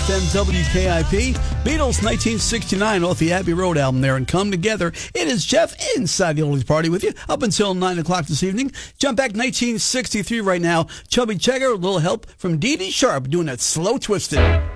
FM WKIP. Beatles 1969 off the Abbey Road album there, and Come Together. It is Jeff inside the Oldies Party with you up until 9 o'clock this evening. Jump back 1963 right now. Chubby Checker, a little help from Dee Dee Sharp doing that Slow Twisted.